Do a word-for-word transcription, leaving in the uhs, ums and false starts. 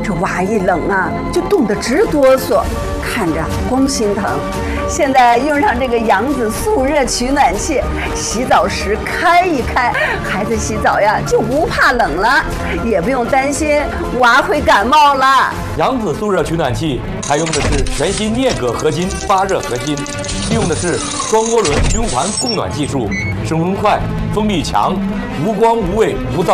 这娃一冷啊，就冻得直哆嗦，看着光心疼。现在用上这个扬子速热取暖器，洗澡时开一开，孩子洗澡呀就不怕冷了，也不用担心娃会感冒了。 扬子速热取暖器采用的是全新镍铬合金发热核心，利用的是双涡轮循环供暖技术，升温快，封闭强，无光无味无噪